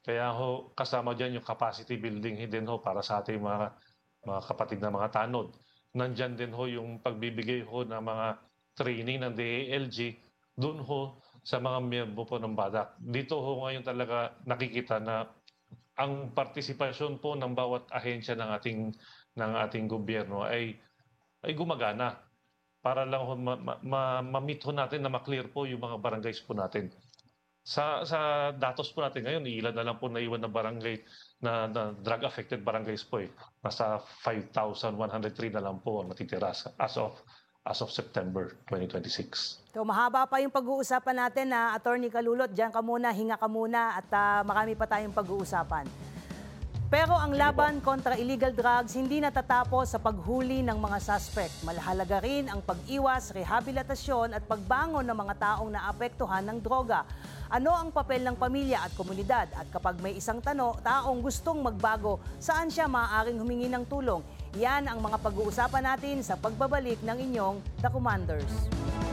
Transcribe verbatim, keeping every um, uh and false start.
Kaya ho, kasama diyan yung capacity building din ho para sa ating mga mga kapatid na mga tanod. Nandiyan din ho yung pagbibigay ho ng mga training ng D A L G doon ho sa mga miyembro po ng BADAC. Dito ho ngayon talaga nakikita na ang partisipasyon po ng bawat ahensya ng ating ng ating gobyerno ay ay gumagana para lang ho ma, ma, ma- ma-meet ho natin na ma-clear po yung mga barangays po natin. Sa sa datos po natin ngayon, ilan na lang po naiwan na barangay na, na drug affected barangays po eh. Nasa five thousand one hundred three na lang po ang natitira sa- as of as of September twenty twenty-six. So mahaba pa yung pag-uusapan natin na Attorney Kalulot, diyan ka muna, hinga ka muna at ah, marami pa tayong pag-uusapan. Pero ang Sige po. laban kontra illegal drugs hindi natatapos sa paghuli ng mga suspect. Malahalaga rin ang pag-iwas, rehabilitasyon at pagbangon ng mga taong naapektuhan ng droga. Ano ang papel ng pamilya at komunidad? At kapag may isang tano, taong gustong magbago, saan siya maaaring humingi ng tulong? Yan ang mga pag-uusapan natin sa pagbabalik ng inyong The Commanders.